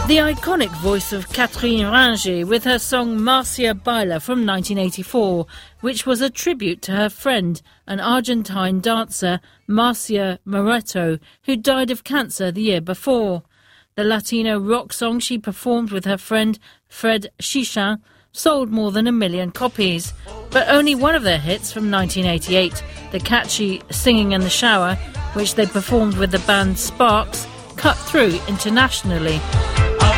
The iconic voice of Catherine Ringer with her song Marcia Baila from 1984, which was a tribute to her friend, an Argentine dancer, Marcia Moretto, who died of cancer the year before. The Latino rock song she performed with her friend Fred Chichin sold more than 1 million copies. But only one of their hits from 1988, the catchy Singing in the Shower, which they performed with the band Sparks, cut through internationally.